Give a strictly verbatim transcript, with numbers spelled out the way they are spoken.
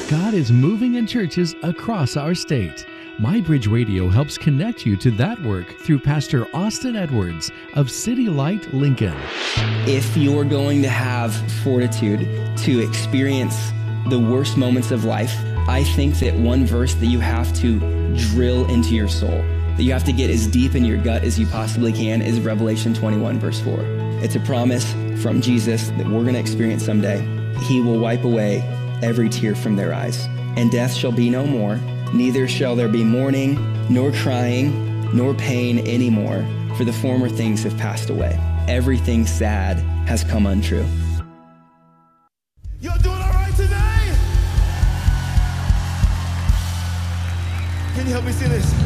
God is moving in churches across our state. MyBridge Radio helps connect you to that work through Pastor Austin Edwards of City Light, Lincoln. If you're going to have fortitude to experience the worst moments of life, I think that one verse that you have to drill into your soul, that you have to get as deep in your gut as you possibly can, is Revelation twenty-one, verse four. It's a promise from Jesus that we're going to experience someday. He will wipe away every tear from their eyes, and death shall be no more. Neither shall there be mourning, nor crying, nor pain anymore, for the former things have passed away. Everything sad has come untrue. You're doing all right today? Can you help me see this?